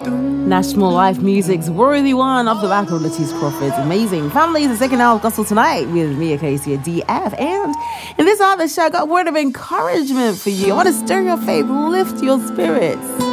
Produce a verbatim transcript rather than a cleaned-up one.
National Life Music's Worthy One off the back of Latice Crawford's amazing Families, the second hour of Gospel Tonight with Mia Casey at D F. And in this other show, I got a word of encouragement for you. I want to stir your faith, lift your spirits.